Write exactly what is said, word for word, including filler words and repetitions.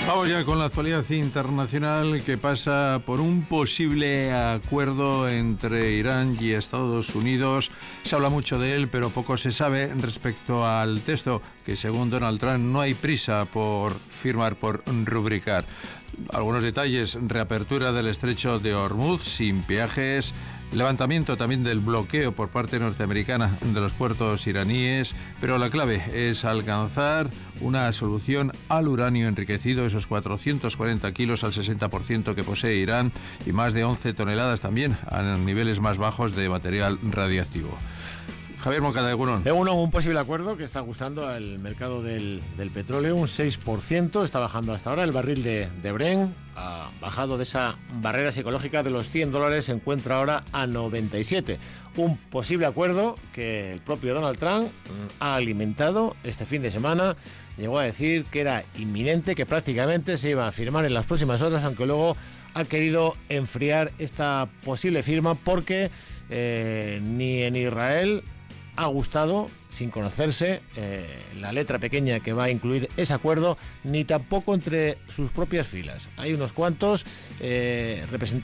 Vamos ya con la actualidad internacional, que pasa por un posible acuerdo entre Irán y Estados Unidos. Se habla mucho de él, pero poco se sabe respecto al texto, que según Donald Trump no hay prisa por firmar, por rubricar. Algunos detalles: reapertura del estrecho de Hormuz sin peajes, levantamiento también del bloqueo por parte norteamericana de los puertos iraníes, pero la clave es alcanzar una solución al uranio enriquecido, esos cuatrocientos cuarenta kilos al sesenta por ciento que posee Irán, y más de once toneladas también a niveles más bajos de material radiactivo. Javier Moncada, Egunon. Egunon, un posible acuerdo que está gustando al mercado del, del petróleo, un seis por ciento, está bajando hasta ahora. El barril de, de Brent ha bajado de esa barrera psicológica de los cien dólares, se encuentra ahora a noventa y siete. Un posible acuerdo que el propio Donald Trump ha alimentado este fin de semana. Llegó a decir que era inminente, que prácticamente se iba a firmar en las próximas horas, aunque luego ha querido enfriar esta posible firma porque eh, ni en Israel ha gustado, sin conocerse, eh, la letra pequeña que va a incluir ese acuerdo, ni tampoco entre sus propias filas. Hay unos cuantos eh, representantes